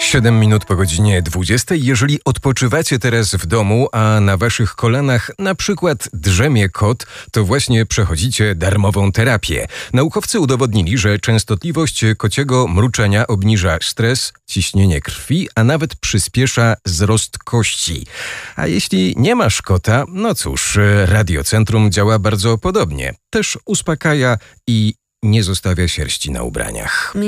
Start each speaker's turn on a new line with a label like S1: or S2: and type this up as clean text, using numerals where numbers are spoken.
S1: 7 minut po godzinie 20. Jeżeli odpoczywacie teraz w domu, a na waszych kolanach na przykład drzemie kot, to właśnie przechodzicie darmową terapię. Naukowcy udowodnili, że częstotliwość kociego mruczenia obniża stres, ciśnienie krwi, a nawet przyspiesza wzrost kości. A jeśli nie masz kota, no cóż, Radiocentrum działa bardzo podobnie. Też uspokaja i nie zostawia sierści na ubraniach.